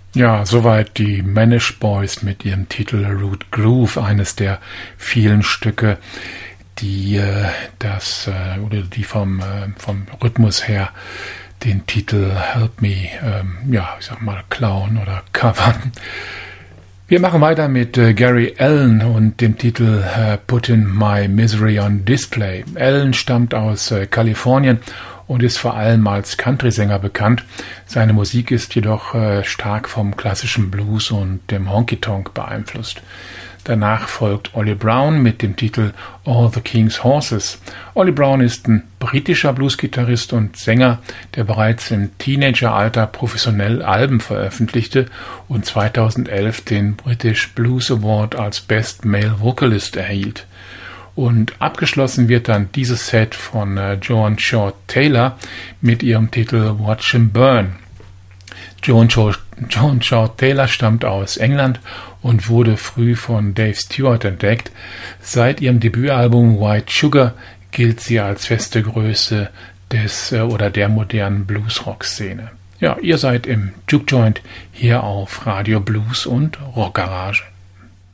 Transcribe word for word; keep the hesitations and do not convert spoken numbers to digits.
Ja, soweit die Manish Boys mit ihrem Titel Root Groove, eines der vielen Stücke, die äh, das äh, oder die vom äh, vom Rhythmus her den Titel Help Me, ähm, ja, ich sag mal, klauen oder covern. Wir machen weiter mit äh, Gary Allan und dem Titel äh, Putting My Misery on Display. Allan stammt aus äh, Kalifornien und ist vor allem als Country-Sänger bekannt. Seine Musik ist jedoch äh, stark vom klassischen Blues und dem Honky-Tonk beeinflusst. Danach folgt Ollie Brown mit dem Titel All the King's Horses. Ollie Brown ist ein britischer Bluesgitarrist und Sänger, der bereits im Teenageralter professionell Alben veröffentlichte und zweitausendelf den British Blues Award als Best Male Vocalist erhielt. Und abgeschlossen wird dann dieses Set von äh, Joan Shaw Taylor mit ihrem Titel Watch 'em Burn. Joan Shaw, Joan Shaw Taylor stammt aus England und wurde früh von Dave Stewart entdeckt. Seit ihrem Debütalbum White Sugar gilt sie als feste Größe des äh, oder der modernen Bluesrock-Szene. Ja, ihr seid im Juke Joint hier auf Radio Blues und Rockgarage.